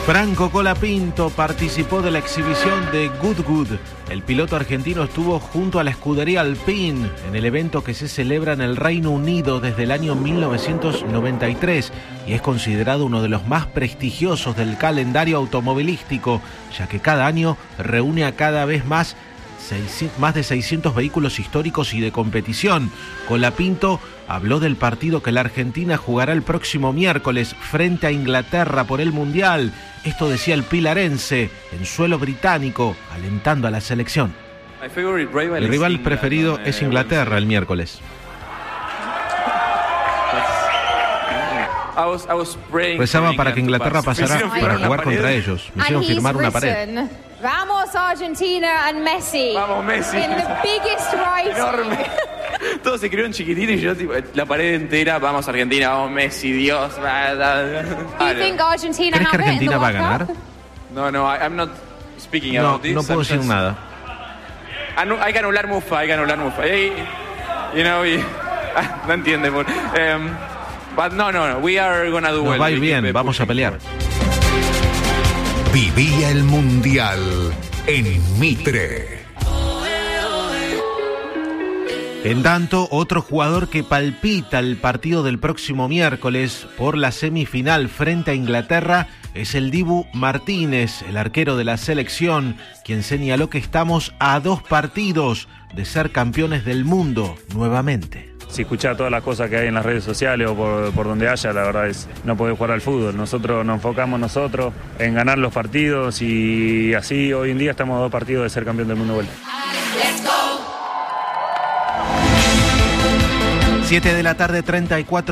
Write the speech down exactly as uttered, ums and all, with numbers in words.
Franco Colapinto participó de la exhibición de Goodwood. El piloto argentino estuvo junto a la escudería Alpine en el evento que se celebra en el Reino Unido desde el año mil novecientos noventa y tres y es considerado uno de los más prestigiosos del calendario automovilístico, ya que cada año reúne a cada vez más más de seiscientos vehículos históricos y de competición. Colapinto habló del partido que la Argentina jugará el próximo miércoles frente a Inglaterra por el Mundial. Esto decía el pilarense en suelo británico, alentando a la selección. El rival preferido es Inglaterra el miércoles. Rezaba para que Inglaterra pasara para jugar contra ellos. Me hicieron firmar una pared. Vamos Argentina and Messi. Vamos Messi. In the biggest right. Enorme. Todos se escribieron chiquitito y yo tipo la pared entera. Vamos Argentina, vamos Messi, Dios. Do you think Argentina ¿Crees que Argentina va a ganar? No, no, I'm not speaking No, about this. no puedo decir nada. Hay que anular Mufa, hay que anular Mufa. Hey, you know, y, no entiende. Por, um, but no, no, no, we are gonna do Nos well. va a ir bien, vamos a pelear. Vivía el Mundial en Mitre. En tanto, otro jugador que palpita el partido del próximo miércoles por la semifinal frente a Inglaterra es el Dibu Martínez, el arquero de la selección, quien señaló que estamos a dos partidos de ser campeones del mundo nuevamente. Si escuchás todas las cosas que hay en las redes sociales o por, por donde haya, la verdad es no poder jugar al fútbol. Nosotros nos enfocamos nosotros en ganar los partidos y así hoy en día estamos a dos partidos de ser campeón del mundo de vuelta. siete de la tarde, treinta y cuatro